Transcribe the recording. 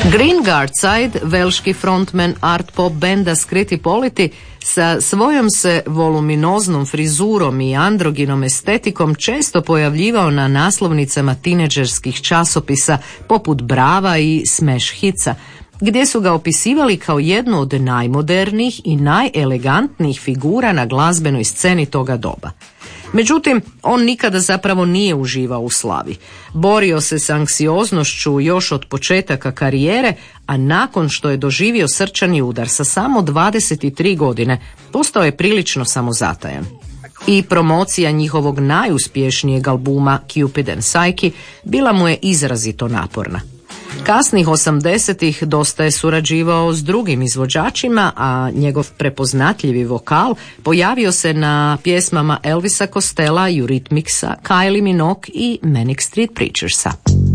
Green Guardside, velški frontman art pop benda Skriti Politi, sa svojom se voluminoznom frizurom i androginom estetikom često pojavljivao na naslovnicama tineđerskih časopisa poput Brava i Smash Hitsa, gdje su ga opisivali kao jednu od najmodernijih i najelegantnijih figura na glazbenoj sceni toga doba. Međutim, on nikada zapravo nije uživao u slavi. Borio se s anksioznošću još od početaka karijere, a nakon što je doživio srčani udar sa samo 23 godine, postao je prilično samozatajan. I promocija njihovog najuspješnijeg albuma Cupid and Psyche bila mu je izrazito naporna. Kasnih 80-ih dosta je surađivao s drugim izvođačima, a njegov prepoznatljivi vokal pojavio se na pjesmama Elvisa Costello, Eurythmicsa, Kylie Minogue i Manic Street Preachersa.